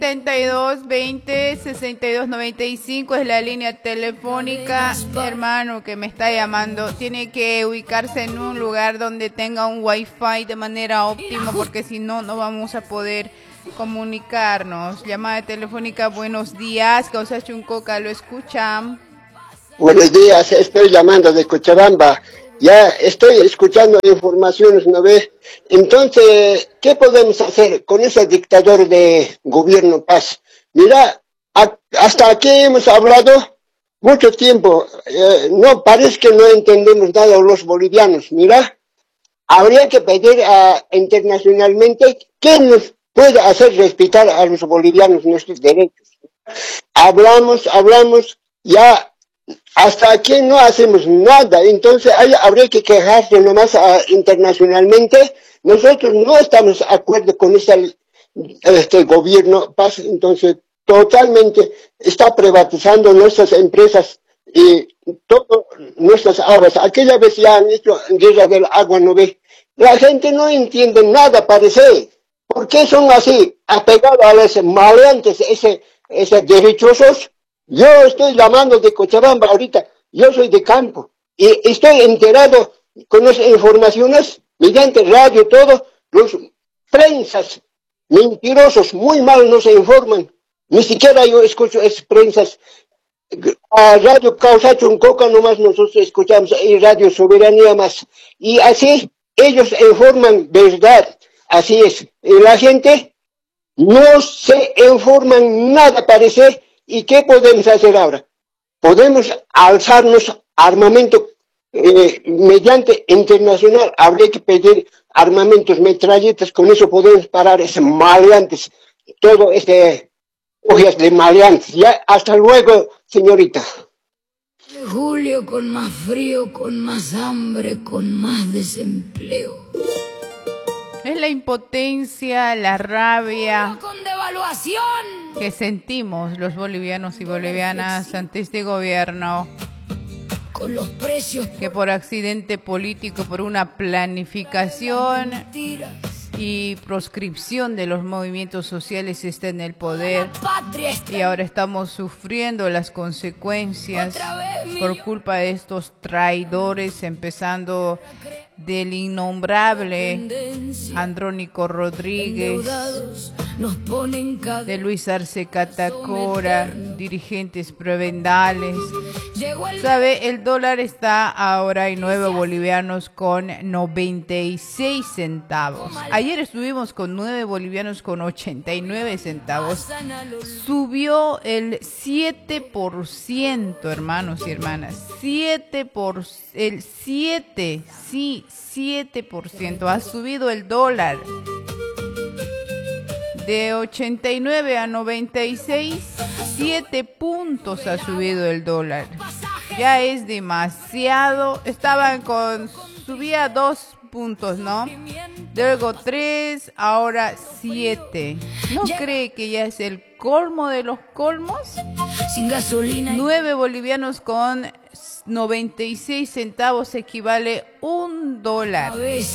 7220-6295 es la línea telefónica. Hermano que me está llamando, tiene que ubicarse en un lugar donde tenga un wifi de manera óptima, porque si no, no vamos a poder comunicarnos. Llamada telefónica, buenos días, Causa Chuncoca, ¿lo escuchan? Buenos días, estoy llamando de Cochabamba. Ya estoy escuchando informaciones, ¿no ve? Entonces, ¿qué podemos hacer con ese dictador de gobierno Paz? Mira, hasta aquí hemos hablado mucho tiempo. No, parece que no entendemos nada los bolivianos. Mira, habría que pedir internacionalmente qué nos puede hacer respetar a los bolivianos nuestros derechos. Hablamos, ya hasta aquí no hacemos nada, entonces habría que quejarse nomás internacionalmente. Nosotros no estamos de acuerdo con este gobierno Paz, entonces totalmente está privatizando nuestras empresas y todas nuestras aguas. Aquella vez ya han hecho guerra del agua, ¿no ve? La gente no entiende nada, parece. ¿Por qué son así, apegados a los maleantes, esos derechosos? Yo estoy llamando de Cochabamba ahorita, yo soy de campo y estoy enterado con las informaciones mediante radio, todo, los prensas mentirosos muy mal nos informan, ni siquiera yo escucho esas prensas. A Radio Causa Chuncoca nomás nosotros escuchamos y Radio Soberanía más, y así ellos informan verdad, así es, y la gente no se informan nada parece. ¿Y qué podemos hacer ahora? Podemos alzarnos armamento mediante internacional. Habría que pedir armamentos, metralletas, con eso podemos parar esos maleantes, todo hojas de maleantes. Ya, hasta luego, señorita. Julio con más frío, con más hambre, con más desempleo. Es la impotencia, la rabia con devaluación que sentimos los bolivianos y bolivianas ante este gobierno, con los precios que por accidente político, por una planificación y proscripción de los movimientos sociales está en el poder, y ahora estamos sufriendo las consecuencias por culpa de estos traidores, empezando del innombrable Andrónico Rodríguez, de Luis Arce Catacora, dirigentes prebendales. ¿Sabe? El dólar está ahora en 9 bolivianos con 96 centavos. Ayer estuvimos con 9 bolivianos con 89 centavos. Subió el 7%, hermanos y hermanas. 7% ha subido el dólar. De 89 a 96, 7 puntos ha subido el dólar. Ya es demasiado. Subía 2 puntos, ¿no? Luego 3, ahora 7. ¿No cree que ya es el colmo de los colmos? Sin gasolina. 9 bolivianos con 96 centavos equivale $1.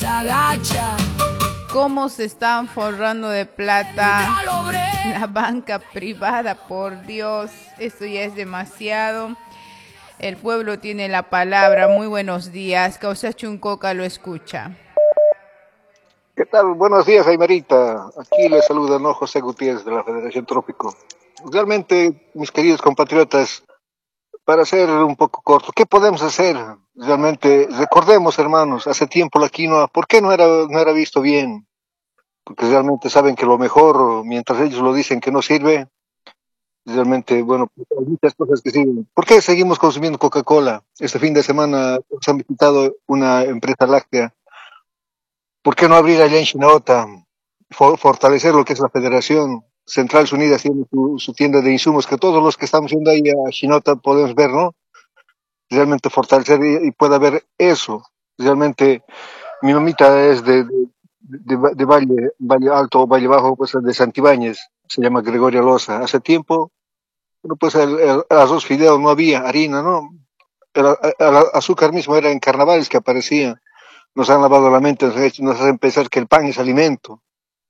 ¿Cómo se están forrando de plata la banca privada? Por Dios, esto ya es demasiado. El pueblo tiene la palabra. Muy buenos días. Causa Chuncoca lo escucha. ¿Qué tal? Buenos días, Aymarita. Aquí les saluda, ¿no? José Gutiérrez de la Federación Trópico. Realmente, mis queridos compatriotas, para ser un poco corto, ¿qué podemos hacer? Realmente, recordemos, hermanos, hace tiempo la quinoa, ¿por qué no era visto bien? Porque realmente saben que lo mejor, mientras ellos lo dicen que no sirve, realmente, bueno, hay muchas cosas que sirven. ¿Por qué seguimos consumiendo Coca-Cola? Este fin de semana se ha visitado una empresa láctea. ¿Por qué no abrir allá en Chinota? Fortalecer lo que es la Federación. Centrales Unidas tiene su tienda de insumos, que todos los que estamos yendo ahí a Chinota podemos ver, ¿no? Realmente fortalecer y puede haber eso. Realmente, mi mamita es de Valle Alto o Valle Bajo, pues de Santibáñez, se llama Gregoria Loza. Hace tiempo, bueno, pues el arroz fideo no había, harina, ¿no? El azúcar mismo era en carnavales que aparecía. Nos han lavado la mente, nos hacen pensar que el pan es alimento.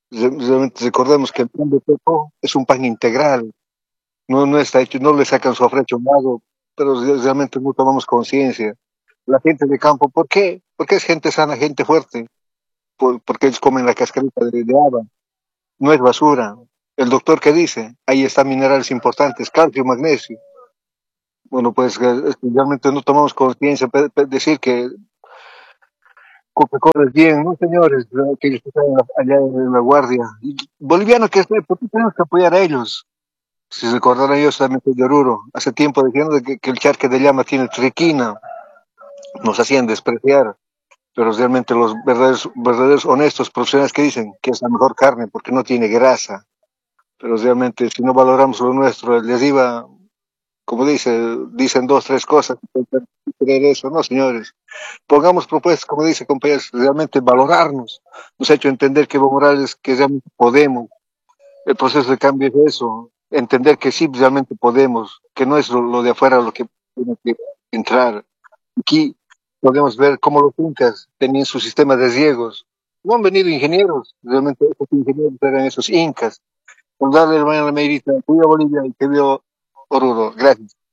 Realmente recordemos que el pan de coco es un pan integral, no está hecho, no le sacan su afrecho a un lado, pero realmente no tomamos conciencia. La gente de campo, ¿por qué? Porque es gente sana, gente fuerte, porque ellos comen la cascarita de haba, no es basura. El doctor que dice, ahí están minerales importantes, calcio, magnesio. Bueno, pues realmente no tomamos conciencia, decir que Coca-Cola es bien, no señores, aquellos que están allá en la guardia. Y boliviano que es, ¿por qué tenemos que apoyar a ellos? Si recordarán, yo también soy de Oruro. Hace tiempo diciendo que el charque de llama tiene triquina, nos hacían despreciar, pero realmente los verdaderos honestos profesionales que dicen que es la mejor carne porque no tiene grasa, pero realmente si no valoramos lo nuestro, les iba, como dicen dos, tres cosas, creer eso, no señores. Pongamos propuestas, como dice compañeros, realmente valorarnos. Nos ha hecho entender que Evo Morales, que realmente podemos. El proceso de cambio es eso, entender que sí, realmente podemos, que no es lo de afuera lo que tiene que entrar. Aquí podemos ver cómo los incas tenían su sistema de riegos. No han venido ingenieros, realmente esos ingenieros eran esos incas. Por darle, hermano, la Meirita, que viva Bolivia y que viva Oruro. Gracias.